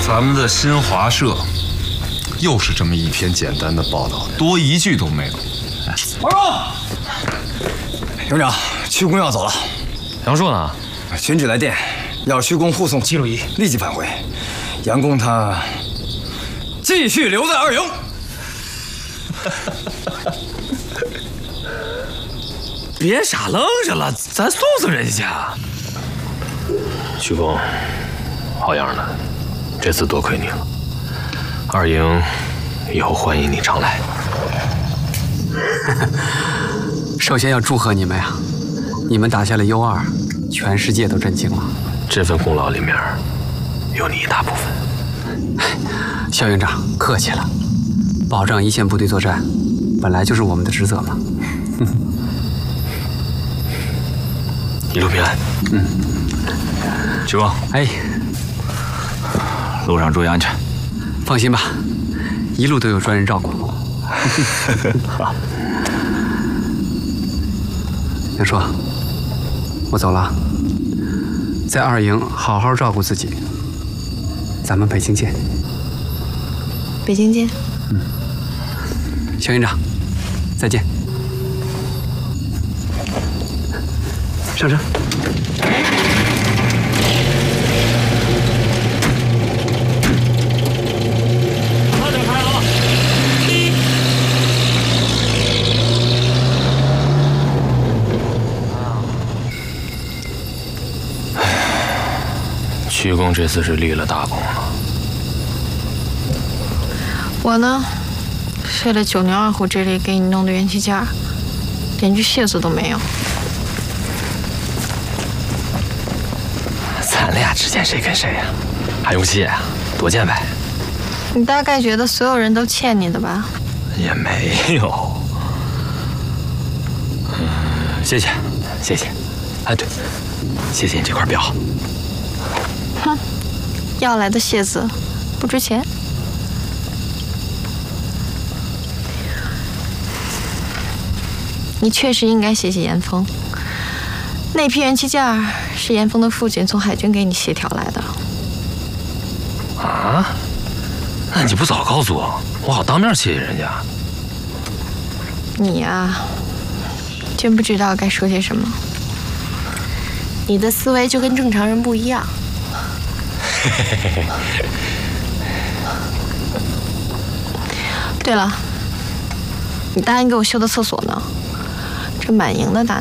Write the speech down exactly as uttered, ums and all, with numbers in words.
咱们的新华社又是这么一篇简单的报道，多一句都没有。 王叔，营长，区公要走了。 杨树呢？ 群旨来电，要区公护送齐鲁仪立即返回。杨公他继续留在二营。 别傻愣着了，咱送送人家。 徐公，好样的，这次多亏你了。二营以后欢迎你常来。 首先要祝贺你们呀，你们打下了 U 二，全世界都震惊了。 这份功劳里面有你一大部分。 肖营长，客气了。保障一线部队作战，本来就是我们的职责嘛。 一路平安。 嗯。徐公， 哎， 路上注意安全。 放心吧，一路都有专人照顾。 好。 杨叔，我走了，在二营好好照顾自己。咱们北京见。 北京见。 嗯。肖营长，再见。上车。 快点开啊！ 徐公这次是立了大功了。 我呢，费了九牛二虎之力给你弄的元气件，连句谢字都没有。 咱俩之间谁跟谁呀？还用谢啊？多见呗。 你大概觉得所有人都欠你的吧？ 也没有。嗯，谢谢，谢谢。哎，对，谢谢你这块表。 哼，要来的谢字不值钱。你确实应该谢谢严峰。那批元气件是严峰的父亲从海军给你协调来的。 啊？那你不早告诉我，我好当面谢谢人家。 你呀，真不知道该说些什么。你的思维就跟正常人不一样。对了，你答应给我修的厕所呢？这满营的大